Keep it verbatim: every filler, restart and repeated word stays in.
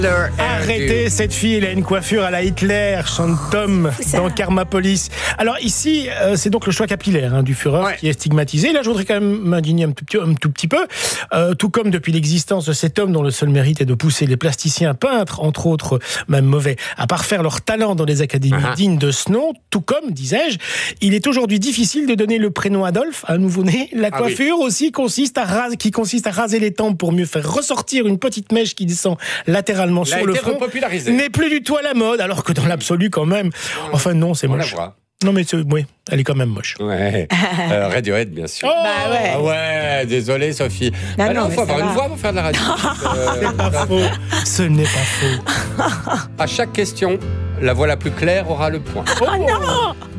Arrêtez cette fille, elle a une coiffure à la Hitler, chante Tom dans Karmapolis. Alors ici, euh, c'est donc le choix capillaire hein, du Führer ouais. qui est stigmatisé. Là, je voudrais quand même m'indigner un tout petit, un tout petit peu. Euh, tout comme depuis l'existence de cet homme dont le seul mérite est de pousser les plasticiens peintres, entre autres, même mauvais, à parfaire leur talent dans les académies uh-huh. dignes de ce nom, tout comme, disais-je, il est aujourd'hui difficile de donner le prénom Adolphe à un nouveau-né. La coiffure ah oui. aussi consiste à ras- qui consiste à raser les tempes pour mieux faire ressortir une petite mèche qui descend latéralement Il sur le front, n'est plus du tout à la mode, alors que dans l'absolu quand même. Enfin non, c'est On moche. la voit. Non mais c'est, oui, elle est quand même moche. Ouais. euh, Radiohead, bien sûr. Oh bah ouais. Ah ouais, désolé Sophie. Non, bah non, il faut avoir va. une voix pour faire de la radio. euh, c'est pas faux. Ce n'est pas faux. À chaque question, la voix la plus claire aura le point. Oh non.